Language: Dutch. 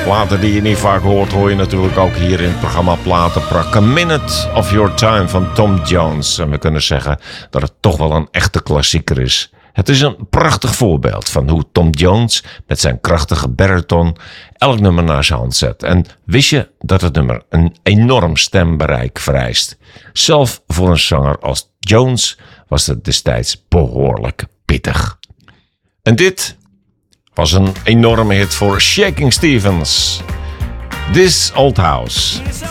Platen die je niet vaak hoort, hoor je natuurlijk ook hier in het programma Platenprak. A Minute of Your Time van Tom Jones. En we kunnen zeggen dat het toch wel een echte klassieker is. Het is een prachtig voorbeeld van hoe Tom Jones met zijn krachtige bariton elk nummer naar zijn hand zet. En wist je dat het nummer een enorm stembereik vereist? Zelf voor een zanger als Jones was het destijds behoorlijk pittig. En dit was een enorme hit voor Shaking Stevens. This Old House.